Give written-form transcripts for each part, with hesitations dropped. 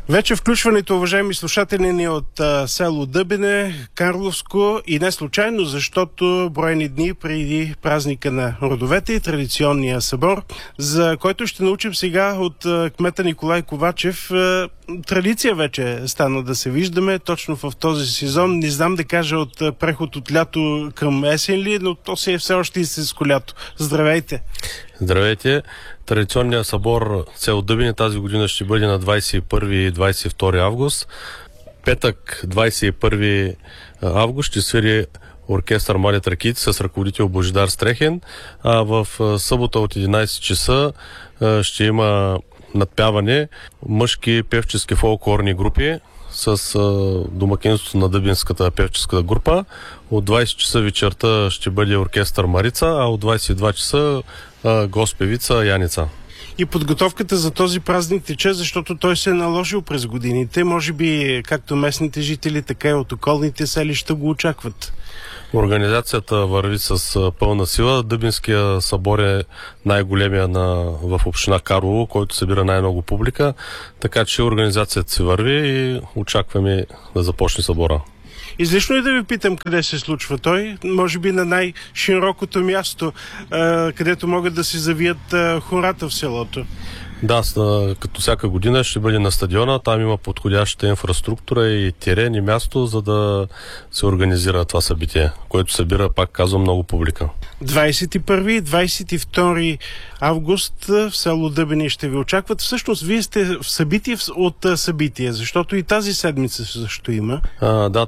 Вече включването, уважаеми слушатели, ни от село Дъбене, Карловско, и не случайно, защото броени дни преди празника на родовете и традиционния събор, за който ще научим сега от кмета Николай Ковачев. Традиция вече стана да се виждаме точно в този сезон. Не знам да кажа от преход от лято към есен ли, но то си е все още истинско лято. Здравейте! Здравейте! Традиционният събор село Дъбене тази година ще бъде на 21 и 22 август. Петък, 21 август, ще свири оркестър Млади тракийци с ръководител Божидар Стрехен, а в събота от 11 часа ще има надпяване мъжки певчески фолклорни групи с домакинството на дъбинската певческа група. От 20 часа вечерта ще бъде оркестър Марица, а от 22 часа госпевица Яница. И подготовката за този празник тече, защото той се е наложил през годините. Може би както местните жители, така и от околните селища го очакват. Организацията върви с пълна сила. Дъбинския събор е най-големия в община Карлово, който събира най-много публика. Така че организацията си върви и очакваме да започне събора. Излишно е да ви питам къде се случва той. Може би на най-широкото място, където могат да се завият хората в селото. Да, като всяка година ще бъде на стадиона. Там има подходяща инфраструктура и терен и място, за да се организира това събитие, което събира, пак казвам, много публика. 21 и 22 август в село Дъбене ще ви очакват. Всъщност, вие сте в събитие от събитие, защото и тази седмица също има. Да,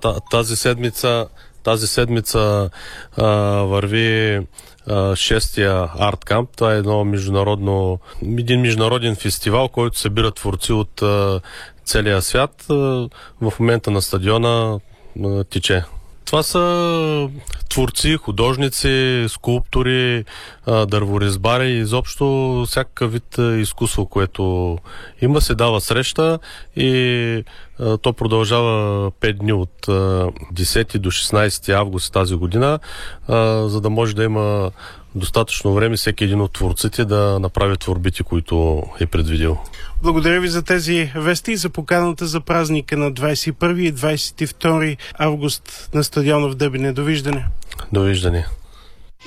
тази седмица върви шестия Арт Камп. Това е един международен фестивал, който събира творци от целия свят. В момента на стадиона тече. Това са творци, художници, скулптори, дърворезбари, изобщо всякакъв вид изкуство, което има, се дава среща и то продължава 5 дни от 10 до 16 август тази година, за да може да има достатъчно време всеки един от творците да направи творбите, които е предвидил. Благодаря ви за тези вести и за поканата за празника на 21 и 22 август на стадиона в Дъбене. Довиждане! Довиждане!